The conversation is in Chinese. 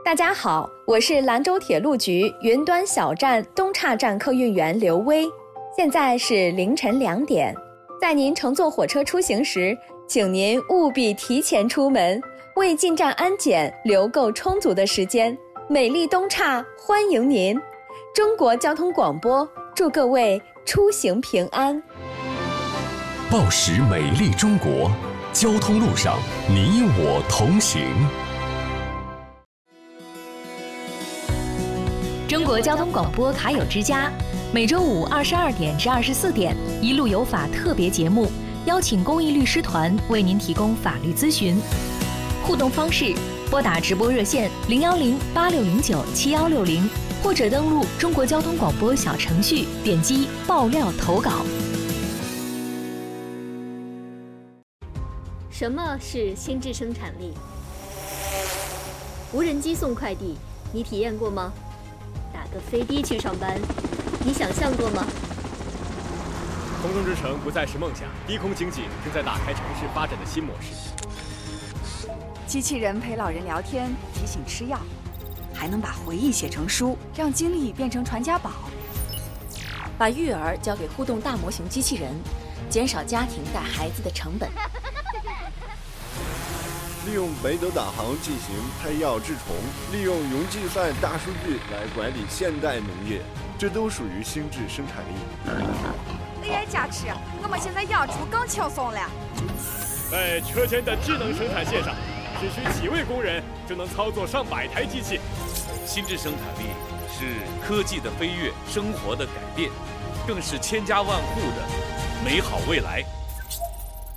大家好，我是兰州铁路局云端小站东岔站客运员刘威。现在是凌晨2点，在您乘坐火车出行时，请您务必提前出门，为进站安检留够充足的时间。美丽东岔欢迎您！中国交通广播祝各位出行平安。 报时美丽中国，交通路上你我同行。 中国交通广播卡友之家，每周五22点至24点，一路有法特别节目，邀请公益律师团为您提供法律咨询。互动方式：拨打直播热线010-8609-7160，或者登录中国交通广播小程序，点击爆料投稿。 什么是心智生产力？无人机送快递，你体验过吗？打个飞的去上班，你想象过吗？ 空中之城不再是梦想，低空经济正在打开城市发展的新模式。 机器人陪老人聊天，提醒吃药，还能把回忆写成书，让经历变成传家宝。 把育儿交给互动大模型机器人，减少家庭带孩子的成本。 利用北斗导航进行拍药治虫，利用云计算大数据来管理现代农业，这都属于心智生产力。 AI 加持，我们现在养猪更轻松了。 在车间的智能生产线上，只需几位工人就能操作上百台机器。 心智生产力是科技的飞跃，生活的改变，更是千家万户的美好未来。